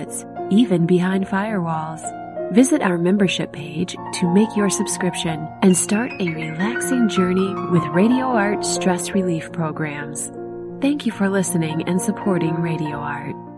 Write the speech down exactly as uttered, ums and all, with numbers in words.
woods, even behind firewalls. Visit our membership page to make your subscription and start a relaxing journey with Radio Art stress relief programs. Thank you for listening and supporting Radio Art.